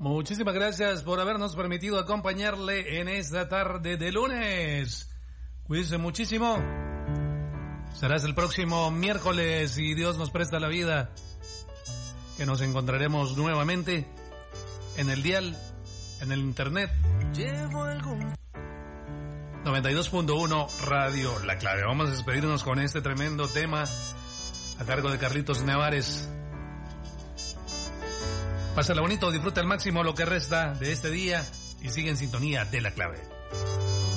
Muchísimas gracias por habernos permitido acompañarle en esta tarde de lunes. Cuídense muchísimo. Será hasta el próximo miércoles, si Dios nos presta la vida, que nos encontraremos nuevamente en el dial, en el internet. 92.1 Radio La Clave. Vamos a despedirnos con este tremendo tema a cargo de Carlitos Nevares. Pásala bonito, disfruta al máximo lo que resta de este día y sigue en sintonía de La Clave.